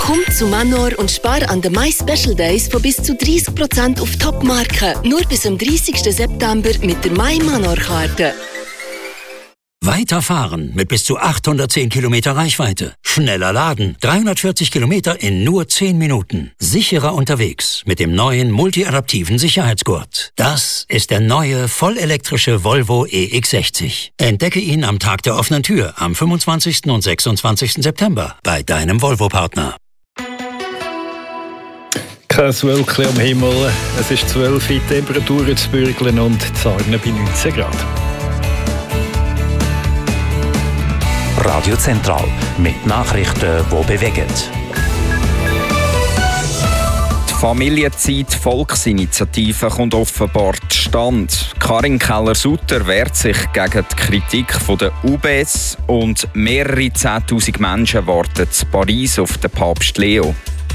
Komm zu Manor und spar an den My Special Days von bis zu 30% auf Top-Marken. Nur bis am 30. September mit der My Manor-Karte. Weiterfahren mit bis zu 810 Kilometer Reichweite. Schneller laden. 340 Kilometer in nur 10 Minuten. Sicherer unterwegs mit dem neuen multiadaptiven Sicherheitsgurt. Das ist der neue vollelektrische Volvo EX60. Entdecke ihn am Tag der offenen Tür am 25. und 26. September bei deinem Volvo-Partner. Kein Wölkchen am Himmel. Es ist 12 Uhr, Temperaturen zu bürgeln und die Zahlen bei 19 Grad. Radio Zentral mit Nachrichten, die bewegen. Die Familienzeit-Volksinitiative kommt offenbar zustande. Karin Keller-Sutter wehrt sich gegen die Kritik der UBS und mehrere 10'000 Menschen warten in Paris auf den Papst Leo.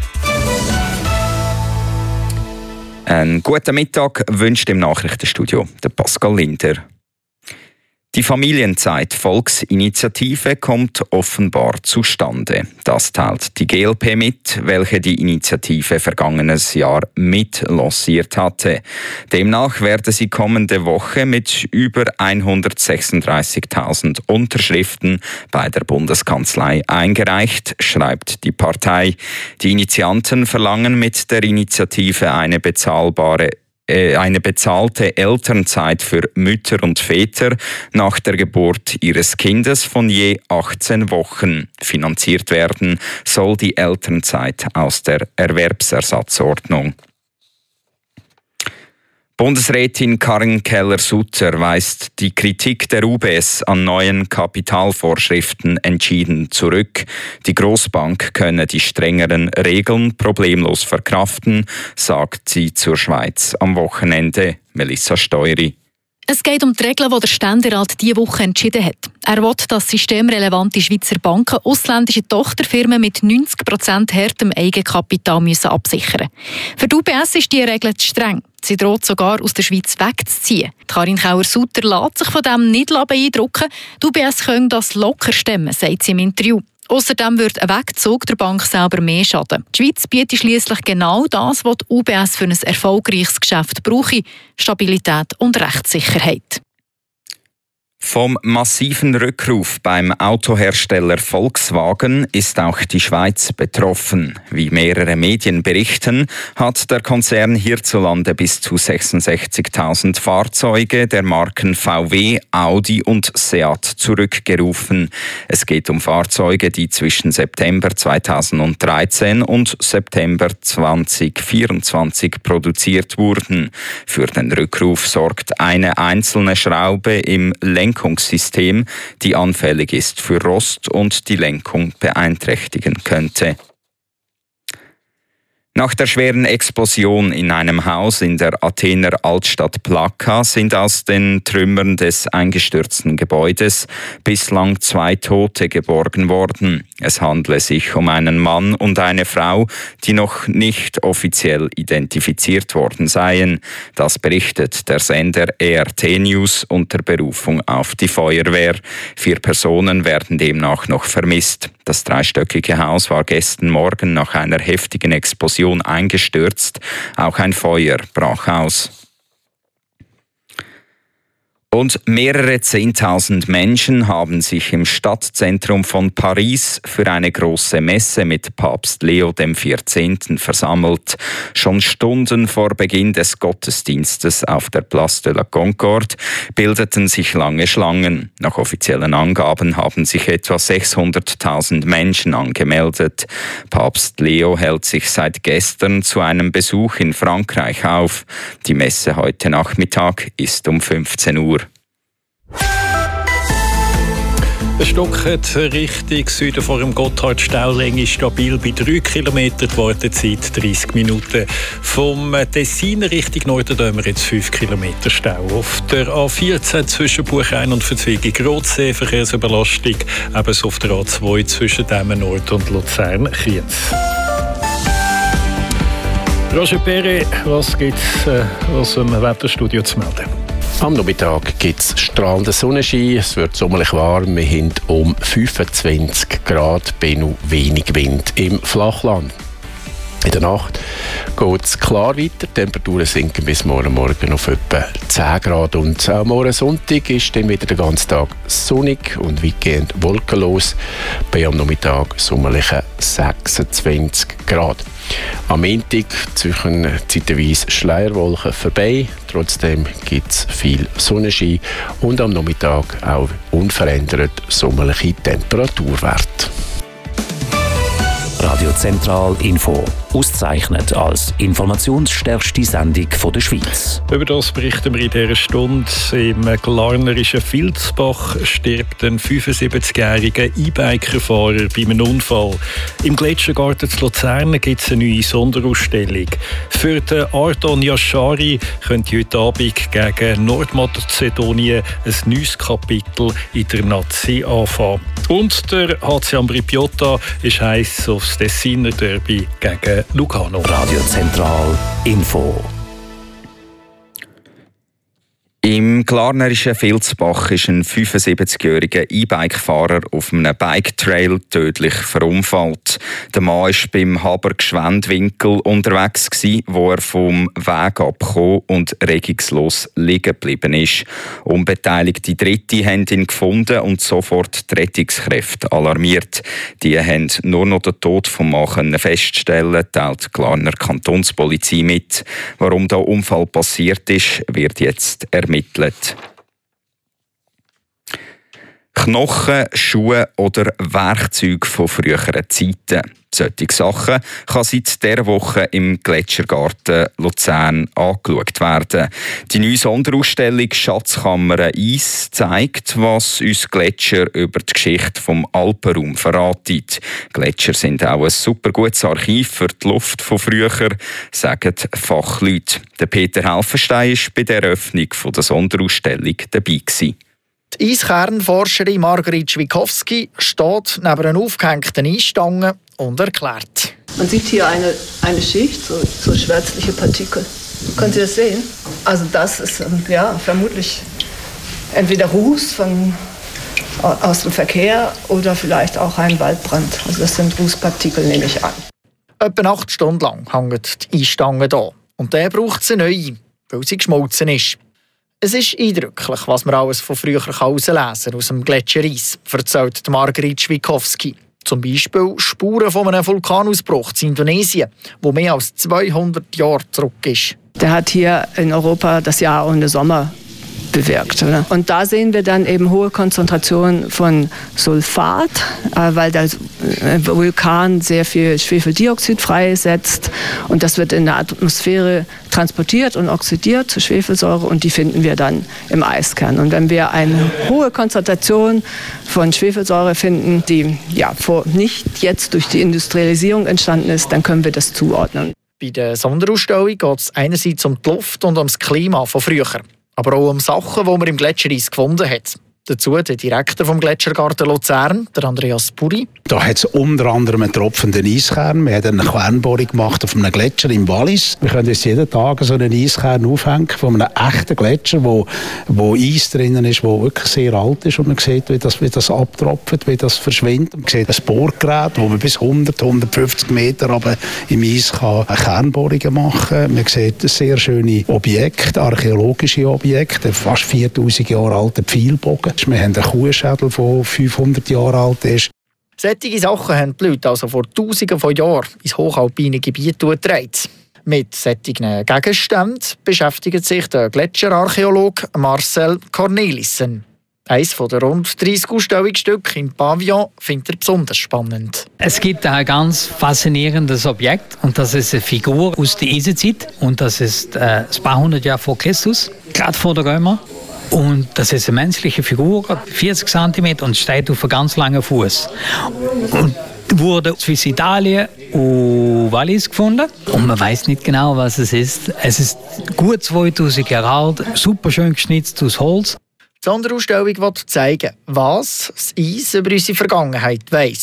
Einen guten Mittag wünscht im Nachrichtenstudio der Pascal Linder. Die Familienzeit-Volksinitiative kommt offenbar zustande. Das teilt die GLP mit, welche die Initiative vergangenes Jahr mit lanciert hatte. Demnach werde sie kommende Woche mit über 136.000 Unterschriften bei der Bundeskanzlei eingereicht, schreibt die Partei. Die Initianten verlangen mit der Initiative eine bezahlte Elternzeit für Mütter und Väter nach der Geburt ihres Kindes von je 18 Wochen. Finanziert werden soll die Elternzeit aus der Erwerbsersatzordnung. Bundesrätin Karin Keller-Sutter weist die Kritik der UBS an neuen Kapitalvorschriften entschieden zurück. Die Grossbank könne die strengeren Regeln problemlos verkraften, sagt sie zur Schweiz am Wochenende. Melissa Steury. Es geht um die Regeln, die der Ständerat diese Woche entschieden hat. Er will, dass systemrelevante Schweizer Banken ausländische Tochterfirmen mit 90% härtem Eigenkapital absichern müssen. Für die UBS ist diese Regel zu streng. Sie droht sogar aus der Schweiz wegzuziehen. Karin Keller-Sutter lässt sich von dem nicht beeindrucken. Die UBS können das locker stemmen, sagt sie im Interview. Außerdem würde ein Wegzug der Bank selber mehr schaden. Die Schweiz bietet schliesslich genau das, was die UBS für ein erfolgreiches Geschäft brauche: Stabilität und Rechtssicherheit. Vom massiven Rückruf beim Autohersteller Volkswagen ist auch die Schweiz betroffen. Wie mehrere Medien berichten, hat der Konzern hierzulande bis zu 66.000 Fahrzeuge der Marken VW, Audi und Seat zurückgerufen. Es geht um Fahrzeuge, die zwischen September 2013 und September 2024 produziert wurden. Für den Rückruf sorgt eine einzelne Schraube im Lenkungssystem, die anfällig ist für Rost und die Lenkung beeinträchtigen könnte. Nach der schweren Explosion in einem Haus in der Athener Altstadt Plaka sind aus den Trümmern des eingestürzten Gebäudes bislang 2 Tote geborgen worden. Es handle sich um einen Mann und eine Frau, die noch nicht offiziell identifiziert worden seien. Das berichtet der Sender ERT News unter Berufung auf die Feuerwehr. 4 Personen werden demnach noch vermisst. Das 3-stöckige Haus war gestern Morgen nach einer heftigen Explosion eingestürzt. Auch ein Feuer brach aus. Und mehrere 10.000 Menschen haben sich im Stadtzentrum von Paris für eine große Messe mit Papst Leo XIV. Versammelt. Schon Stunden vor Beginn des Gottesdienstes auf der Place de la Concorde bildeten sich lange Schlangen. Nach offiziellen Angaben haben sich etwa 600.000 Menschen angemeldet. Papst Leo hält sich seit gestern zu einem Besuch in Frankreich auf. Die Messe heute Nachmittag ist um 15 Uhr. Es stockt Richtung Süden vor dem Gotthardstau, Länge stabil bei 3 Kilometern, die Wartezeit 30 Minuten. Vom Tessin Richtung Norden haben wir jetzt 5 Kilometer Stau. Auf der A14 zwischen Buchheim und Verzweigung Rotsee Verkehrsüberlastung, ebenso auf der A2 zwischen Demmen Nord und Luzern-Kriens. Roger Perret, was gibt es aus dem Wetterstudio zu melden? Am Nachmittag gibt es strahlenden Sonnenschein, es wird sommerlich warm, wir haben um 25 Grad, Benno wenig Wind im Flachland. In der Nacht geht es klar weiter, die Temperaturen sinken bis morgen auf etwa 10 Grad und auch morgen Sonntag ist dann wieder den ganzen Tag sonnig und weitgehend wolkenlos, bei am Nachmittag sommerliche 26 Grad. Am Montag zwischen zeitweise Schleierwolken vorbei, trotzdem gibt es viel Sonnenschein und am Nachmittag auch unverändert sommerliche Temperaturwerte. Radio Zentral Info. Auszeichnet als informationsstärkste Sendung der Schweiz. Über das berichten wir in dieser Stunde. Im glarnerischen Vilsbach stirbt ein 75-jähriger E-Biker-Fahrer bei einem Unfall. Im Gletschergarten zu Luzern gibt es eine neue Sonderausstellung. Für den Ardon Yashari könnte heute Abend gegen Nordmazedonien ein neues Kapitel in der Nazi anfangen. Und der HC Ambri-Piotta ist heiß aufs Tessiner Derby gegen Lugano. Radio Zentral Info. Im glarnerischen Vilsbach ist ein 75-jähriger E-Bike-Fahrer auf einem Bike-Trail tödlich verunfallt. Der Mann war beim Haber-Gschwend-Winkel unterwegs, wo er vom Weg abgekommen und regungslos liegen geblieben ist. Unbeteiligte Dritte haben ihn gefunden und sofort die Rettungskräfte alarmiert. Die haben nur noch den Tod des Mannes feststellen, teilt die Glarner Kantonspolizei mit. Warum der Unfall passiert ist, wird jetzt ermittelt. Knochen, Schuhe oder Werkzeuge von früheren Zeiten. Solche Sachen kann seit dieser Woche im Gletschergarten Luzern angeschaut werden. Die neue Sonderausstellung «Schatzkammer Eis» zeigt, was uns Gletscher über die Geschichte des Alpenraums verraten. Gletscher sind auch ein super gutes Archiv für die Luft von früher, sagen Fachleute. Der Peter Helfenstein war bei der Eröffnung der Sonderausstellung dabei gewesen. Die Eiskernforscherin Margrit Schwikowski steht neben einer aufgehängten Eisstange und erklärt. Man sieht hier eine Schicht, so schwärzliche Partikel. Können Sie das sehen? Also das ist vermutlich entweder Ruß aus dem Verkehr oder vielleicht auch ein Waldbrand. Also das sind Rußpartikel, nehme ich an. Etwa 8 Stunden lang hängt die Eisstange hier. Und der braucht sie neu, weil sie geschmolzen ist. Es ist eindrücklich, was man alles von früher herauslesen kann aus dem Gletschereis, erzählt Margrit Schwikowski. Zum Beispiel Spuren von einem Vulkanausbruch in Indonesien, der mehr als 200 Jahre zurück ist. Der hat hier in Europa das Jahr und den Sommer bewirkt. Oder? Und da sehen wir dann eben hohe Konzentrationen von Sulfat, weil der Vulkan sehr viel Schwefeldioxid freisetzt und das wird in der Atmosphäre transportiert und oxidiert zu Schwefelsäure und die finden wir dann im Eiskern. Und wenn wir eine hohe Konzentration von Schwefelsäure finden, die nicht jetzt durch die Industrialisierung entstanden ist, dann können wir das zuordnen. Bei der Sonderausstellung geht es einerseits um die Luft und um das Klima von früher. Aber auch um Sachen, die man im Gletschereis gefunden hat. Dazu der Direktor vom Gletschergarten Luzern, der Andreas Puri. Da hat es unter anderem einen tropfenden Eiskern. Wir haben eine Kernbohrung gemacht auf einem Gletscher im Wallis. Wir können uns jeden Tag so einen Eiskern aufhängen von einem echten Gletscher, wo Eis drinnen ist, wo wirklich sehr alt ist. Und man sieht, wie das abtropft, wie das verschwindet. Man sieht ein Bohrgerät, wo man bis 150 Meter aber im Eis kann Kernbohrungen machen kann. Man sieht sehr schöne Objekte, archäologische Objekte, fast 4000 Jahre alten Pfeilbogen. Wir haben einen Kuhschädel, der 500 Jahre alt ist. Solche Sachen haben die Leute also vor Tausenden von Jahren ins hochalpine Gebiet getragen. Mit solchen Gegenständen beschäftigt sich der Gletscherarchäologe Marcel Cornelissen. Eines der rund 30 Ausstellungsstücke im Pavillon findet er besonders spannend. Es gibt ein ganz faszinierendes Objekt und das ist eine Figur aus der Eisenzeit und das ist ein paar hundert Jahre vor Christus, gerade vor den Römern. Und das ist eine menschliche Figur, 40 cm und steht auf einem ganz langen Fuß. Und wurde zwischen Italien und Wallis gefunden. Und man weiß nicht genau, was es ist. Es ist gut 2000 Jahre alt, super schön geschnitzt aus Holz. Die Sonderausstellung will zeigen, was das Eis über unsere Vergangenheit weiss.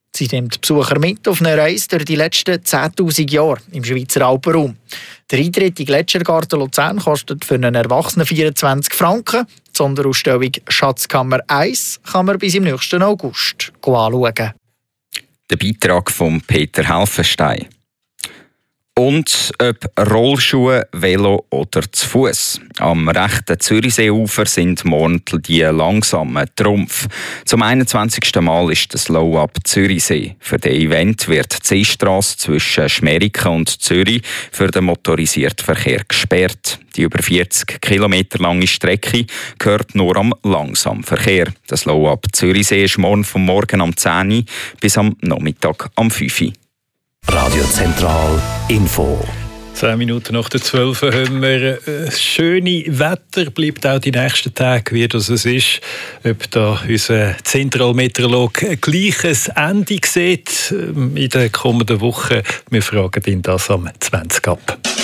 Sie nimmt Besucher mit auf eine Reise durch die letzten 10'000 Jahre im Schweizer Alpenraum. Der Eintritt in den Gletschergarten Luzern kostet für einen Erwachsenen 24 Franken. Die Sonderausstellung «Schatzkammer 1» kann man bis im nächsten August anschauen. Der Beitrag von Peter Helfenstein. Und ob Rollschuhe, Velo oder zu Fuß. Am rechten Zürichseeufer sind morgen die langsamen Trumpf. Zum 21. Mal ist das Slow-Up Zürichsee. Für den Event wird die Seestrasse zwischen Schmeriken und Zürich für den motorisierten Verkehr gesperrt. Die über 40 Kilometer lange Strecke gehört nur am langsamen Verkehr. Das Slow-Up Zürichsee ist morgen vom Morgen am 10 Uhr bis am Nachmittag am 5 Uhr. Radio Zentral Info. 10 Minuten nach der 12 haben wir schöne Wetter, bleibt auch die nächsten Tage, wie das es ist. Ob da unser Zentralmeteorologe ein gleiches Ende sieht in der kommenden Woche, wir fragen ihn das am 20 ab.